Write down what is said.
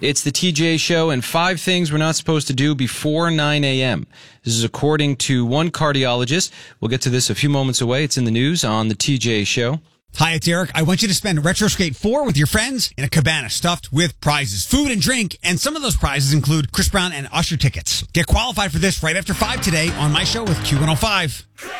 It's the TJ Show, and 5 things we're not supposed to do before 9 a.m. This is according to one cardiologist. We'll get to this a few moments away. It's in the news on the TJ Show. Hi, it's Eric. I want you to spend Retro Skate 4 with your friends in a cabana stuffed with prizes, food and drink, and some of those prizes include Chris Brown and Usher tickets. Get qualified for this right after 5 today on my show with Q105.